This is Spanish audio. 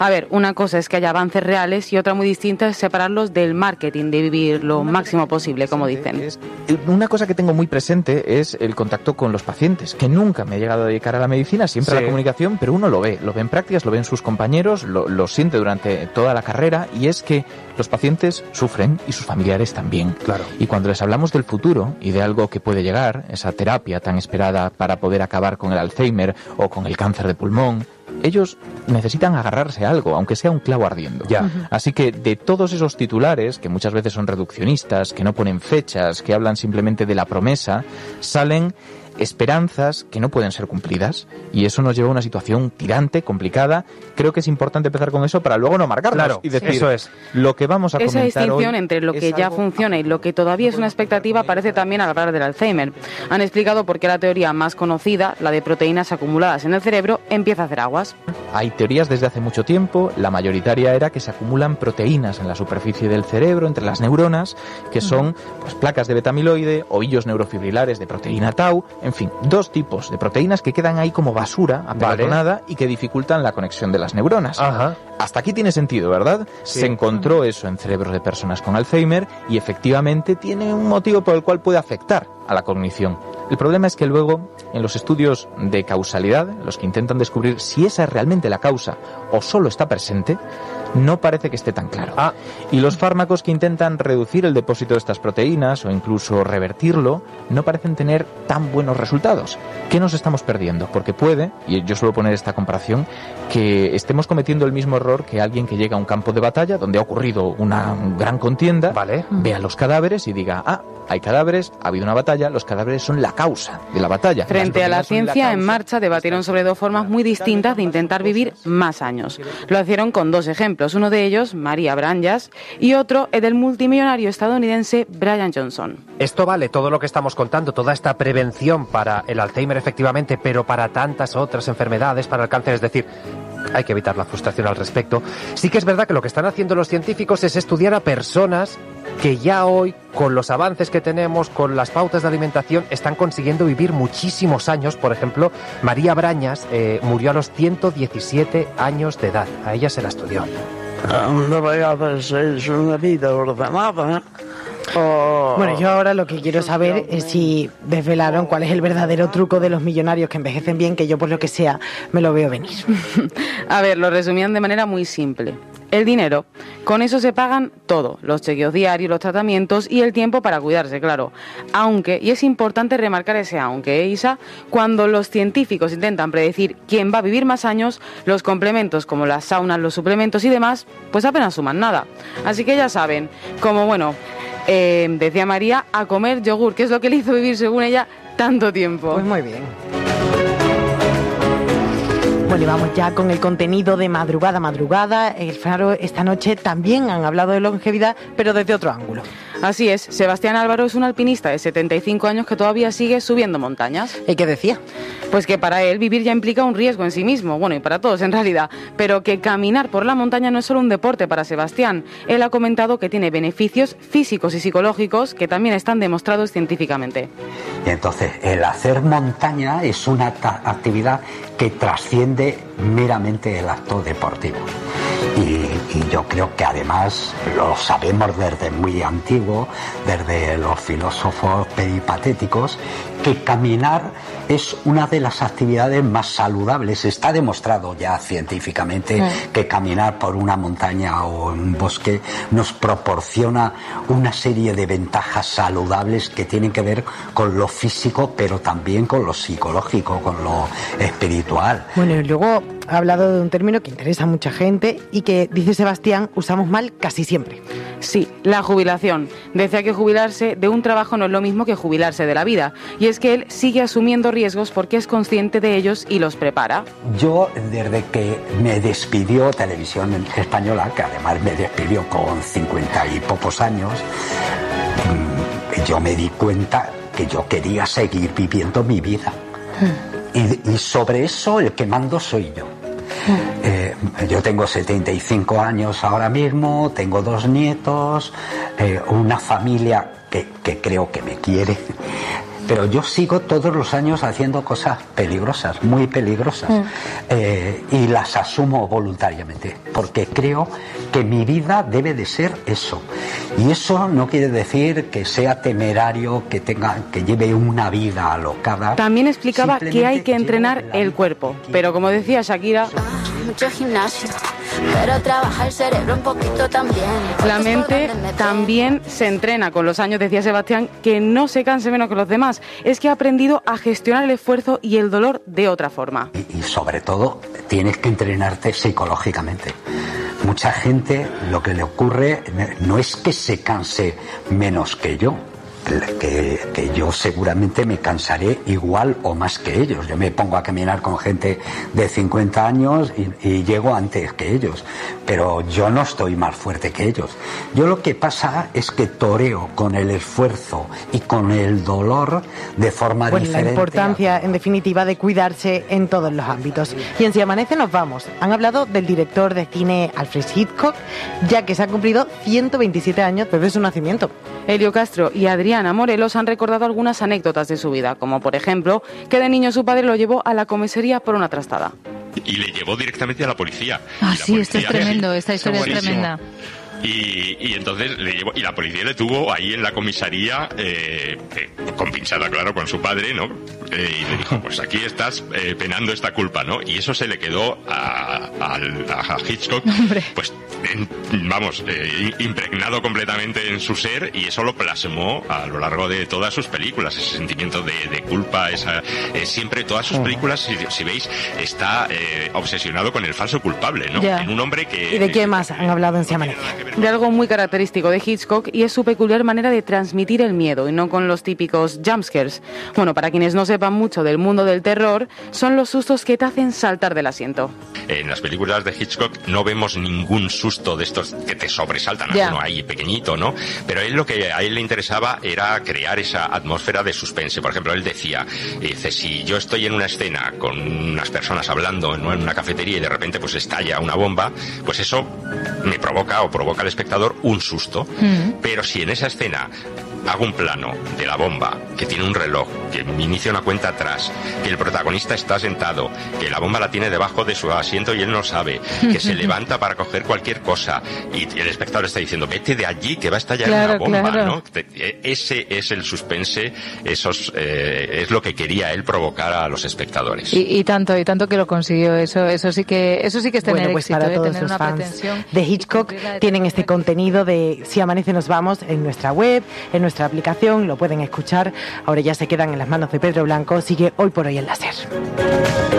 A ver, una cosa es que haya avances reales y otra muy distinta es separarlos del marketing, de vivir lo máximo posible, como dicen. Una cosa que tengo muy presente es el contacto con los pacientes, que nunca me he llegado a dedicar a la medicina, siempre a la comunicación, pero uno lo ve en prácticas, lo ve en sus compañeros, lo siente durante toda la carrera, y es que los pacientes sufren y sus familiares también. Claro. Y cuando les hablamos del futuro y de algo que puede llegar, esa terapia tan esperada para poder acabar con el Alzheimer o con el cáncer de pulmón, ellos necesitan agarrarse a algo, aunque sea un clavo ardiendo. Ya. Así que de todos esos titulares, que muchas veces son reduccionistas, que no ponen fechas, que hablan simplemente de la promesa, salen esperanzas que no pueden ser cumplidas, y eso nos lleva a una situación tirante, complicada. Creo que es importante empezar con eso para luego no marcarnos y decir, eso es lo que vamos a comentar esa distinción hoy entre lo que ya funciona y lo que todavía es una expectativa aparece también al hablar del Alzheimer. Han explicado por qué la teoría más conocida, la de proteínas acumuladas en el cerebro, empieza a hacer aguas. Hay teorías desde hace mucho tiempo. La mayoritaria era que se acumulan proteínas en la superficie del cerebro, entre las neuronas, que son pues placas de beta-amiloide, ovillos neurofibrilares de proteína tau, en fin, dos tipos de proteínas que quedan ahí como basura apelotonada y que dificultan la conexión de las neuronas. Ajá. Hasta aquí tiene sentido, ¿verdad? Sí. Se encontró eso en cerebros de personas con Alzheimer y efectivamente tiene un motivo por el cual puede afectar a la cognición. El problema es que luego, en los estudios de causalidad, los que intentan descubrir si esa es realmente la causa o solo está presente, no parece que esté tan claro. Y los fármacos que intentan reducir el depósito de estas proteínas o incluso revertirlo no parecen tener tan buenos resultados. ¿Qué nos estamos perdiendo? Porque puede, y yo suelo poner esta comparación, que estemos cometiendo el mismo error que alguien que llega a un campo de batalla donde ha ocurrido una gran contienda, vea los cadáveres y diga, hay cadáveres, ha habido una batalla, los cadáveres son la causa de la batalla. Frente a la ciencia en marcha debatieron sobre dos formas muy distintas de intentar vivir más años. Lo hicieron con dos ejemplos, uno de ellos, María Branyas, y otro, el del multimillonario estadounidense Brian Johnson. Esto vale, todo lo que estamos contando, toda esta prevención para el Alzheimer efectivamente, pero para tantas otras enfermedades, para el cáncer, es decir, hay que evitar la frustración al respecto. Sí que es verdad que lo que están haciendo los científicos es estudiar a personas que ya hoy, con los avances que tenemos, con las pautas de alimentación, están consiguiendo vivir muchísimos años. Por ejemplo, María Branyas murió a los 117 años de edad. A ella se la estudió. De vegades és una vida ordenada. Bueno, yo ahora lo que quiero saber es si desvelaron cuál es el verdadero truco de los millonarios que envejecen bien, que yo por lo que sea me lo veo venir. A ver, lo resumían de manera muy simple. El dinero, con eso se pagan todo, los chequeos diarios, los tratamientos y el tiempo para cuidarse, claro. Aunque, y es importante remarcar ese aunque, Isa, cuando los científicos intentan predecir quién va a vivir más años, los complementos como las saunas, los suplementos y demás, pues apenas suman nada. Así que ya saben, como decía María, a comer yogur, que es lo que le hizo vivir, según ella, tanto tiempo. Pues muy bien. Bueno, y vamos ya con el contenido de Madrugada. El Faro esta noche también han hablado de longevidad, pero desde otro ángulo. Así es, Sebastián Álvaro es un alpinista de 75 años que todavía sigue subiendo montañas. ¿Y qué decía? Pues que para él vivir ya implica un riesgo en sí mismo, bueno, y para todos en realidad, pero que caminar por la montaña no es solo un deporte para Sebastián. Él ha comentado que tiene beneficios físicos y psicológicos que también están demostrados científicamente. Y entonces, el hacer montaña es una actividad que trasciende meramente el acto deportivo. Y yo creo que además lo sabemos desde muy antiguo, desde los filósofos peripatéticos, que caminar es una de las actividades más saludables. Está demostrado ya científicamente que caminar por una montaña o en un bosque nos proporciona una serie de ventajas saludables que tienen que ver con lo físico, pero también con lo psicológico, con lo espiritual. Bueno, y luego ha hablado de un término que interesa a mucha gente y que, dice Sebastián, usamos mal casi siempre. Sí, la jubilación. Decía que jubilarse de un trabajo no es lo mismo que jubilarse de la vida. Y es que él sigue asumiendo riesgos porque es consciente de ellos y los prepara. Yo, desde que me despidió Televisión Española, que además me despidió con 50 y pocos años, yo me di cuenta que yo quería seguir viviendo mi vida. Y sobre eso el que mando soy yo. Yo tengo 75 años ahora mismo, tengo 2 nietos, una familia que creo que me quiere, pero yo sigo todos los años haciendo cosas peligrosas, muy peligrosas, y las asumo voluntariamente, porque creo que mi vida debe de ser eso. Y eso no quiere decir que sea temerario, que lleve una vida alocada. También explicaba que hay que entrenar el cuerpo, pero como decía Shakira, mucho gimnasio, pero trabaja el cerebro un poquito también. La mente también se entrena con los años, decía Sebastián, que no se canse menos que los demás. Es que ha aprendido a gestionar el esfuerzo y el dolor de otra forma. Y sobre todo, tienes que entrenarte psicológicamente. Mucha gente, lo que le ocurre no es que se canse menos que yo. Que yo seguramente me cansaré igual o más que ellos. Yo me pongo a caminar con gente de 50 años y llego antes que ellos, pero yo no estoy más fuerte que ellos. Yo lo que pasa es que toreo con el esfuerzo y con el dolor de forma diferente. La importancia, en definitiva, de cuidarse en todos los ámbitos. Y en Si Amanece nos vamos. Han hablado del director de cine Alfred Hitchcock, ya que se han cumplido 127 años desde su nacimiento. Helio Castro y Adriana Morelos han recordado algunas anécdotas de su vida, como por ejemplo que de niño su padre lo llevó a la comisaría por una trastada. Y le llevó directamente a la policía. Ah, sí, esto es tremendo, esta historia es tremenda. Y entonces le llevó, y la policía le tuvo ahí en la comisaría compinchada, claro, con su padre, ¿no? Y le dijo, pues aquí estás penando esta culpa, ¿no? Y eso se le quedó a Hitchcock, pues impregnado completamente en su ser, y eso lo plasmó a lo largo de todas sus películas, ese sentimiento de culpa, siempre todas sus películas, si veis, está obsesionado con el falso culpable, ¿no? Ya. En un hombre que... ¿Y de qué más han hablado en Si Amanece? De algo muy característico de Hitchcock, y es su peculiar manera de transmitir el miedo, y no con los típicos jumpscares. Bueno, para quienes no sepan mucho del mundo del terror, son los sustos que te hacen saltar del asiento. En las películas de Hitchcock no vemos ningún susto de estos que te sobresaltan, alguno ahí pequeñito, ¿no? Pero lo que a él le interesaba era crear esa atmósfera de suspense. Por ejemplo, él dice, si yo estoy en una escena con unas personas hablando en una cafetería y de repente pues estalla una bomba, pues eso me provoca al espectador un susto. Pero si en esa escena hago un plano de la bomba, que tiene un reloj, que inicia una cuenta atrás, que el protagonista está sentado, que la bomba la tiene debajo de su asiento y él no sabe, que se levanta para coger cualquier cosa y el espectador está diciendo, vete de allí que va a estallar una bomba, ¿no? Ese es el suspense, es lo que quería él provocar a los espectadores. Y tanto que lo consiguió, eso sí que es tener pues éxito, para todos tener los una fans pretensión de Hitchcock tienen este contenido de Si Amanece nos vamos en nuestra web, en nuestra aplicación, lo pueden escuchar. Ahora ya se quedan en las manos de Pedro Blanco. Sigue Hoy por Hoy en la SER.